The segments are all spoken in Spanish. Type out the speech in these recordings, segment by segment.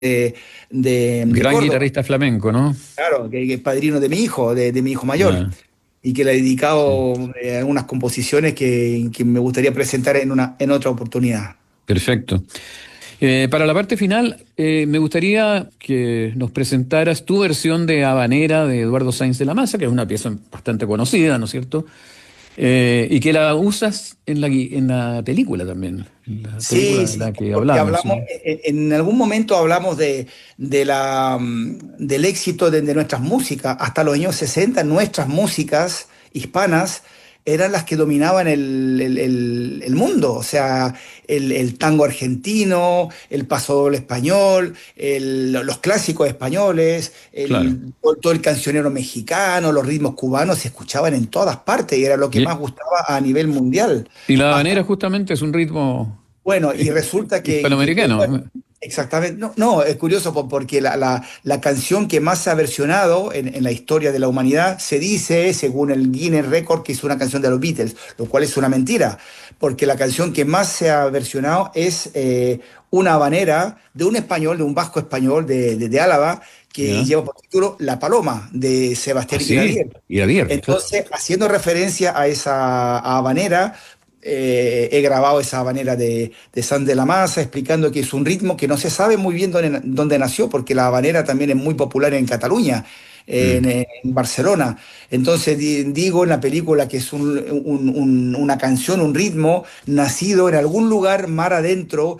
de Gran Córdoba, guitarrista flamenco, ¿no? claro, que es padrino de mi hijo mayor, Ya, y que le he sí. dedicado algunas composiciones que me gustaría presentar en otra oportunidad. Perfecto. Para la parte final, me gustaría que nos presentaras tu versión de Habanera de Eduardo Sáenz de la Maza, que es una pieza bastante conocida, ¿no es cierto? Y que la usas en la película también, en la película Sí, de sí, la que porque hablamos, hablamos, ¿sí? en algún momento hablamos del éxito de nuestras músicas. Hasta los años 60 nuestras músicas hispanas eran las que dominaban el mundo. O sea, el tango argentino, el pasodoble español, los clásicos españoles, Claro. todo el cancionero mexicano, los ritmos cubanos se escuchaban en todas partes y era lo que más Y, gustaba a nivel mundial. y la Hasta habanera justamente es un ritmo bueno, y resulta hispanoamericano. exactamente, no, no, es curioso porque la canción que más se ha versionado en la historia de la humanidad se dice, según el Guinness Record, que es una canción de los Beatles, lo cual es una mentira, porque la canción que más se ha versionado es una habanera de un español, de un vasco español de Álava, que ¿Ya? lleva por título La Paloma, de Ah, Sebastián sí, Iradier. Iradier, claro. Entonces, haciendo referencia a esa habanera, he grabado esa habanera de San de la Maza, explicando que es un ritmo que no se sabe muy bien dónde nació, porque la habanera también es muy popular en Cataluña, Mm, en Barcelona. Entonces digo en la película que es una canción, un ritmo nacido en algún lugar mar adentro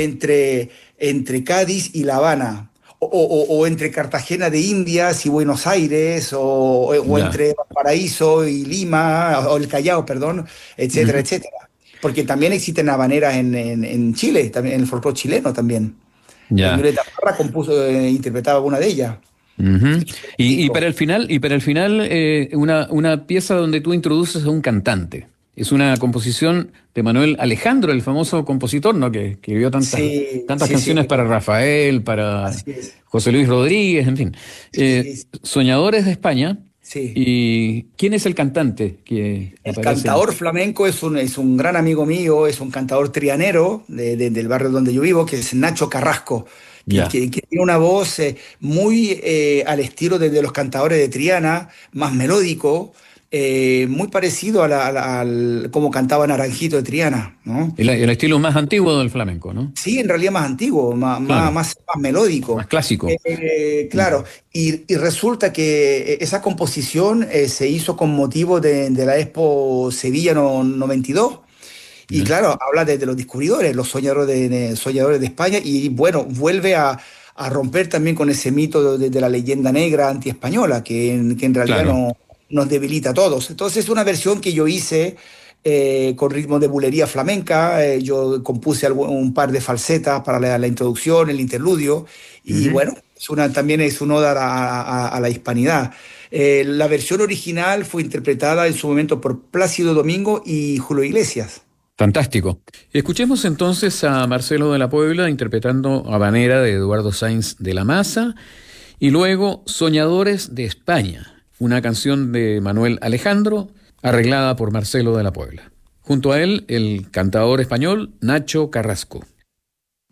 entre Cádiz y La Habana. O entre Cartagena de Indias y Buenos Aires, o ya. entre Paraíso y Lima, o el Callao, perdón, etcétera, Ujú, etcétera. Porque también existen habaneras en Chile, también en el folclore chileno también. ya. Violeta Parra compuso, interpretaba una de ellas. Ujú. Y Disco. para el final, una pieza donde tú introduces a un cantante. Es una composición de Manuel Alejandro, el famoso compositor, ¿no? Que escribió Sí, tantas sí, canciones sí, para Rafael, para así es. José Luis Rodríguez, en fin. Sí, sí. Soñadores de España. Sí. ¿Y quién es el cantante que El aparece? cantador flamenco es un gran amigo mío, es un cantador trianero del barrio donde yo vivo, que es Nacho Carrasco, Ya, que tiene una voz muy al estilo de los cantadores de Triana, más melódico, muy parecido al como cantaba Naranjito de Triana, ¿no? el estilo más antiguo del flamenco, ¿no? Sí, en realidad más antiguo, Claro, más más melódico. clásico. Mm, Claro, y resulta que esa composición se hizo con motivo de la Expo Sevilla 92. Y ya, claro, habla de los descubridores, los soñadores de España, y bueno, vuelve a romper también con ese mito de la leyenda negra antiespañola, que en realidad claro. nos debilita a todos. Entonces, es una versión que yo hice con ritmo de bulería flamenca. Yo compuse un par de falsetas para la introducción, el interludio, y Ujú. bueno, también es una oda a la hispanidad. La versión original fue interpretada en su momento por Plácido Domingo y Julio Iglesias. Fantástico. Escuchemos entonces a Marcelo de la Puebla interpretando Habanera de Eduardo Sáenz de la Maza y luego Soñadores de España, una canción de Manuel Alejandro arreglada por Marcelo de la Puebla. Junto a él, el cantador español Nacho Carrasco.